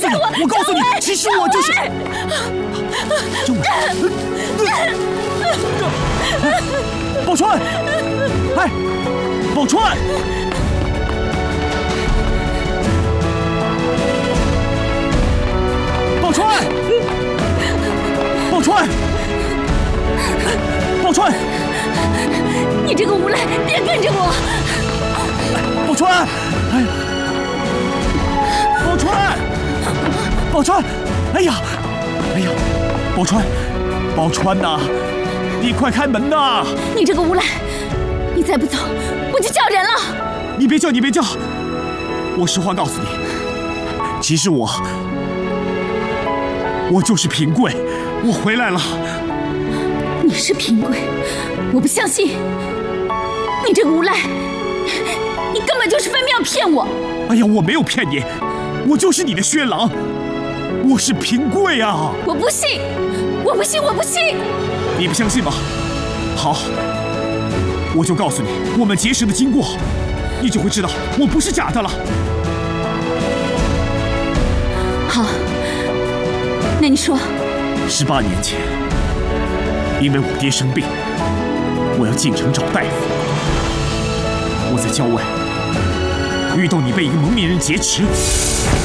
有，我告诉你，其实我就是。宝钏，哎，宝钏，宝钏，宝钏，宝钏， 你这个无赖，别跟着我！ 宝钏，哎，宝钏，宝钏，哎呀，哎呀，宝钏，宝钏呐，你快开门呐！ 你这个无赖，你再不走，我就叫人了！ 你别叫，你别叫！我实话告诉你，其实我就是平贵，我回来了。 你是平贵？我不相信！你这个无赖，你根本就是分明要骗我！ 哎呀，我没有骗你，我就是你的薛郎，我是平贵啊！ 我不信，我不信，我不信！ 你不相信吗？好，我就告诉你我们结识的经过，你就会知道我不是假的了。 好，那你说 ，18年前，因为我爹生病，我要进城找大夫。我在郊外遇到你被一个蒙面人劫持，